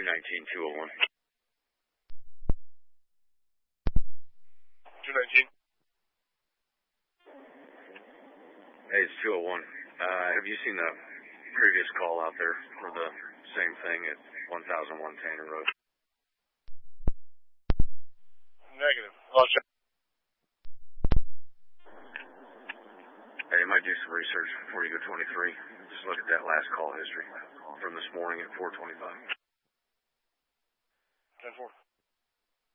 219-201. 219. Hey, it's 201. Have you seen the previous call out there for the same thing at 1001 Tanner Road? Negative. I'll check. Hey, you might do some research before you go 23. Just look at that last call history from this morning at 4:25. 10-4.